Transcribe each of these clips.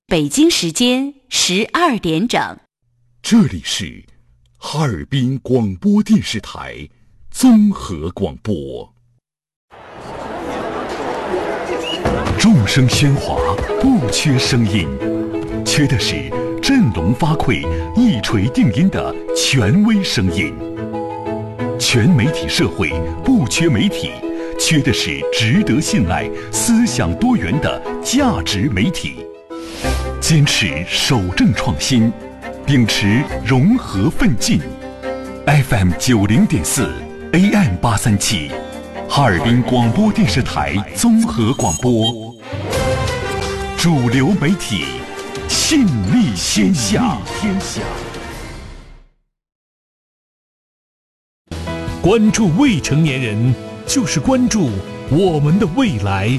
北京时间12点整。 这里是哈尔滨广播电视台综合广播。众声喧哗，不缺声音，缺的是振聋发聩、一锤定音的权威声音。全媒体社会不缺媒体，缺的是值得信赖、思想多元的价值媒体。坚持守正创新，秉持融合奋进。FM 90.4 AM 837，哈尔滨广播电视台综合广播，主流媒体，信力天下。 关注未成年人，就是关注我们的未来。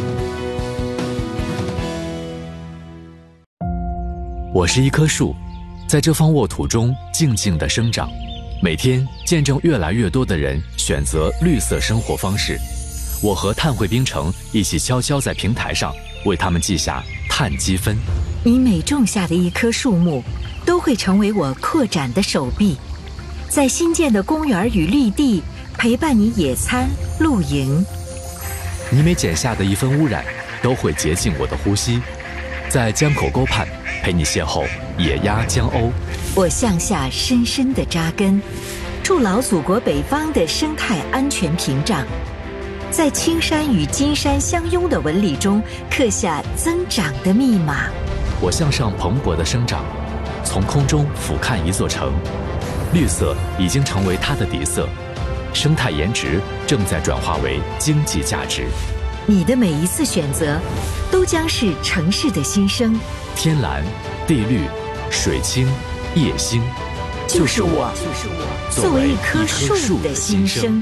我是一棵树，在这方沃土中静静地生长，每天见证越来越多的人选择绿色生活方式。我和碳汇冰城一起悄悄在平台上为他们记下碳积分。 你每种下的一棵树木，都会成为我扩展的手臂，在新建的公园与绿地陪伴你野餐露营。 你每剪下的一分污染，都会洁净我的呼吸，在江口沟畔陪你邂逅野鸭江鸥。 我向下深深地扎根，筑牢祖国北方的生态安全屏障，在青山与金山相拥的纹理中刻下增长的密码。 我向上蓬勃地生长，从空中俯瞰一座城，绿色已经成为它的底色，生态颜值正在转化为经济价值。 你的每一次选择，都将是城市的新生。 天蓝、地绿、水清、夜星， 就是我作为一棵树的心声。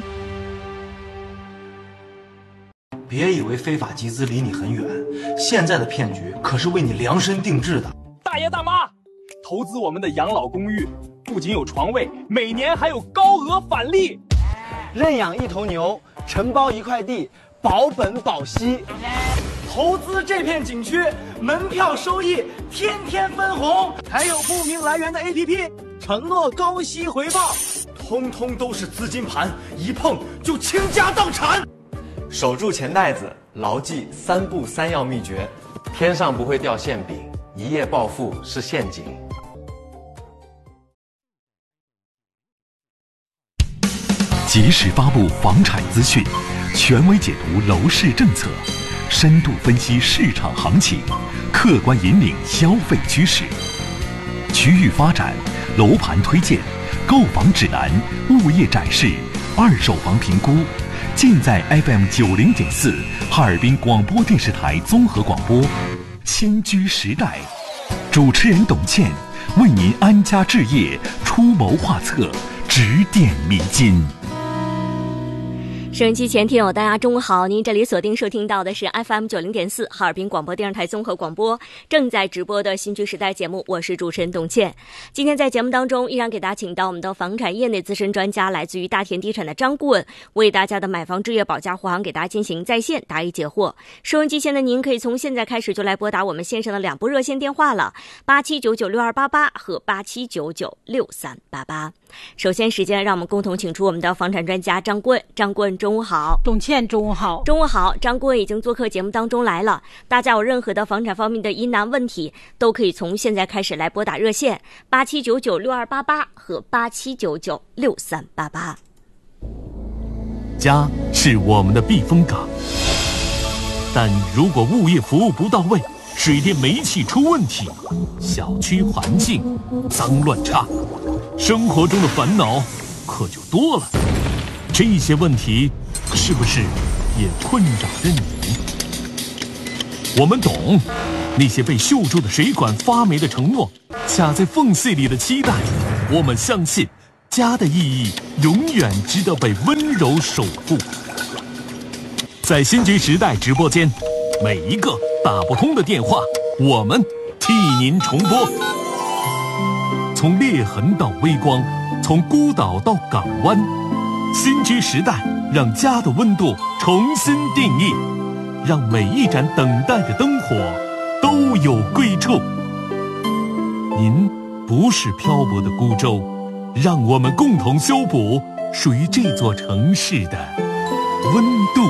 别以为非法集资离你很远，现在的骗局可是为你量身定制的。 大爷大妈，投资我们的养老公寓，不仅有床位，每年还有高额返利。 认养一头牛，承包一块地，保本保息。投资这片景区，门票收益天天分红，还有不明来源的 APP， 承诺高息回报，通通都是资金盘，一碰就倾家荡产。 守住钱袋子，牢记3不3要秘诀：天上不会掉馅饼，一夜暴富是陷阱。 及时发布房产资讯，权威解读楼市政策，深度分析市场行情，客观引领消费趋势。区域发展、楼盘推荐、购房指南、物业展示、二手房评估，尽在 FM 90.4哈尔滨广播电视台综合广播。新居时代，主持人董倩为您安家置业出谋划策，指点迷津。 收音机前听友大家中午好，您这里锁定收听到的是 FM 90.4哈尔滨广播电视台综合广播，正在直播的新居时代节目，我是主持人董倩。今天在节目当中依然给大家请到我们的房产业内资深专家，来自于大田地产的张顾问，为大家的买房置业保驾护航给大家进行在线答疑解惑。收音机前的您可以从现在开始就来拨打我们线上的2部热线电话了，87996288和87996388。首先时间让我们共同请出我们的房产专家张顾问。张顾问中午好。 董倩中午好。 中午好，张顾问已经做客节目当中来了，大家有任何的房产方面的疑难问题，都可以从现在开始来拨打热线87996288和87996388。 家是我们的避风港，但如果物业服务不到位，水电煤气出问题，小区环境脏乱差，生活中的烦恼可就多了。这些问题是不是也困扰着你？我们懂那些被锈住的水管、发霉的承诺、卡在缝隙里的期待。我们相信家的意义永远值得被温柔守护。在新居时代直播间，每一个打不通的电话，我们替您重播。从裂痕到微光，从孤岛到港湾，新居时代让家的温度重新定义，让每一盏等待的灯火都有归处。您不是漂泊的孤舟，让我们共同修补属于这座城市的温度。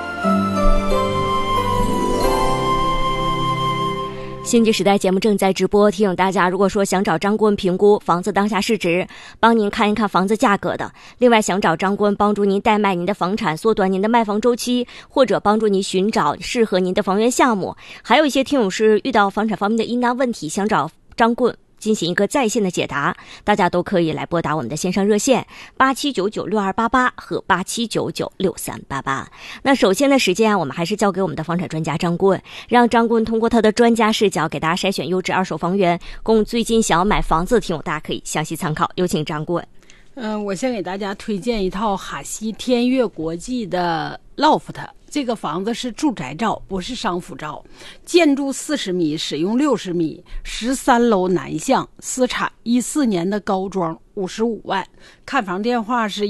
新剧时代节目正在直播，提醒大家，如果说想找张顾问评估房子当下市值，帮您看一看房子价格的，另外想找张顾问帮助您代卖您的房产，缩短您的卖房周期，或者帮助您寻找适合您的房源项目，还有一些听友是遇到房产方面的疑难问题，想找张顾问进行一个在线的解答，大家都可以来拨打我们的线上热线87996288和87996388。那首先的时间我们还是交给我们的房产专家张顾问，让张顾问通过他的专家视角给大家筛选优质二手房源，供最近想要买房子的听友大家可以详细参考。有请张顾问。 我先给大家推荐一套哈西天悦国际的 LOFT。这个房子是住宅照，不是商服照，建筑40米，使用60米，13楼南向，私产14年的高装，55万。看房电话是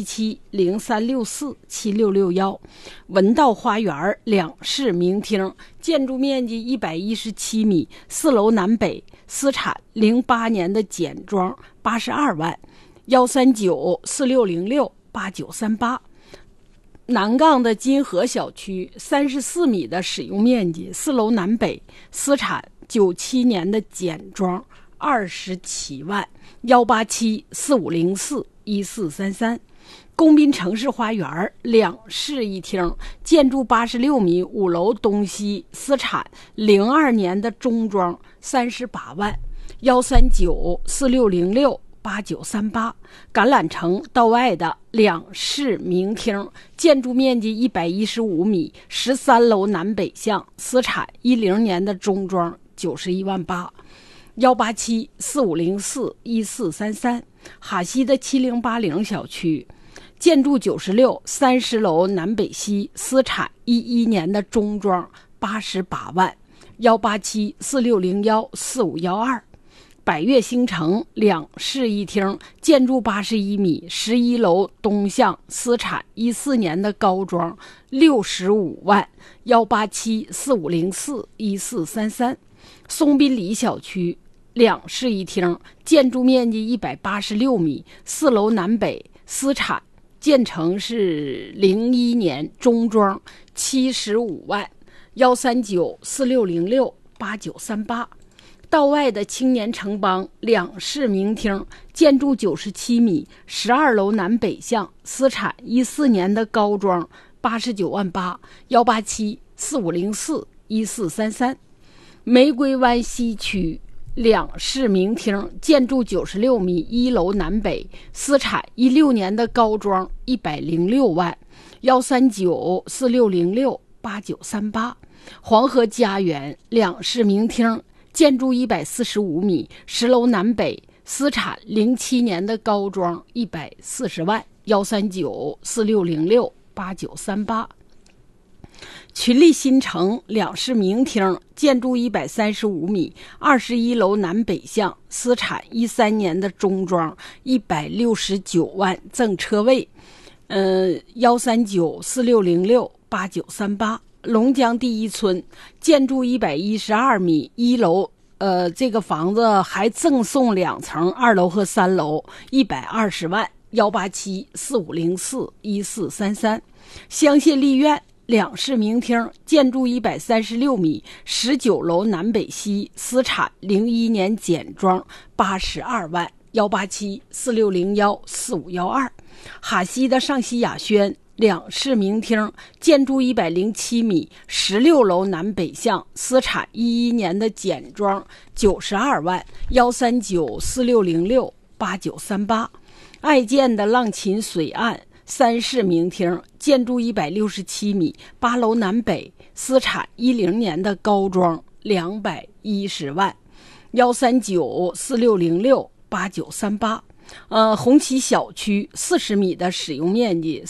177-0364-7661。文道花园2室明厅，建筑面积117米，4楼南北，私产08年的简装，82万。139-4606-8938。南杠的金河小区34米的使用面积，4楼南北，私产97年的简装，27万。187-4504-1433。公滨城市花园2室1厅，建筑86米，5楼东西，私产02年的中装，38万。139-4606-8938。橄榄城道外的2室明厅，建筑面积115米，13楼南北向，私产10年的中装，91万8。187-4504-1433。哈西的7080小区，建筑96， 30楼南北西，私产11年的中装，88万。187-4601-4512。百悦星城2室1厅，建筑81米，11楼东向，私产14年的高装，65万。187-4504-1433。松滨里小区2室1厅，建筑面积186米，4楼南北，私产建成是01年，中装75万。139-4606-8938。道外的青年城邦2室明厅，建筑97米，12楼南北向，私产14年的高装，89万8。187-4504-1433。玫瑰湾西区2室明厅，建筑96米，1楼南北，私产16年的高装，106万。139-4606-8938。黄河家园2室明厅，建筑145米，10楼南北，私产07年的高装140万。139-4606-8938。群力新城2室明厅，建筑135米，21楼南北向，私产13年的中装169万，赠车位。139-4606-8938。龙江第一村，建筑112米，1楼这个房子还赠送2层，2楼和3楼，120万。187-4504-1433。香榭丽苑2室明厅，建筑136米，19楼南北西，私产01年简装，82万。187-4601-4512。哈西的上西雅轩2室明厅，建筑107米，16楼南北向，私产11年的简装，92万。139-4606-8938。爱建的浪琴水岸3室明厅，建筑167米，8楼南北，私产10年的高装210万。139-4606-8938。红旗小区40米的使用面积